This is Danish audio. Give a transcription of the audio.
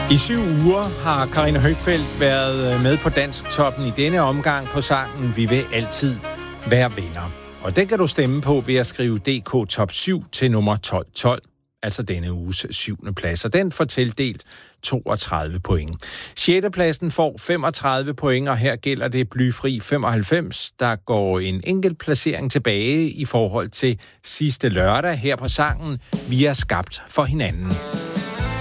I 7 uger har Karina Høgfeldt været med på Dansk Toppen i denne omgang på sangen Vi vil altid være venner. Og den kan du stemme på ved at skrive DK Top 7 til nummer 1212, altså denne uges 7. plads. Og den får tildelt 32 point. 6. pladsen får 35 point, og her gælder det blyfri 95. Der går en enkelt placering tilbage i forhold til sidste lørdag her på sangen Vi er skabt for hinanden.